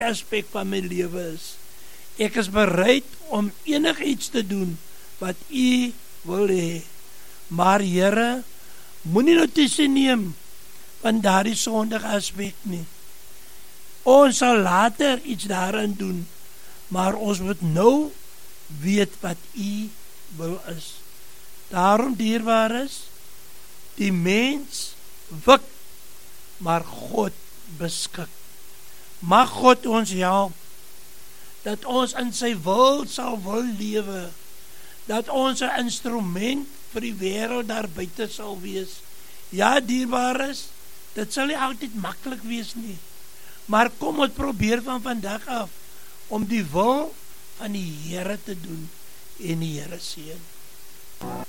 aspek van my lewe is. Ek is bereid om enigiets te doen wat U wil hê. Maar Here, moenie notisie neem van daardie sondige aspek nie. Ons sal later iets daarin doen, maar ons moet nou weet wat U wil is. Daarom, dierbares, die mens wik, maar God beskik. Mag God ons help, dat ons in sy wil sal wil lewe, dat ons 'n instrument vir die wêreld daar buite sal wees. Ja, dierbares, dit sal nie altyd maklik wees nie, maar kom ons probeer van vandag af, om die wil van die Here te doen, en die Here seën.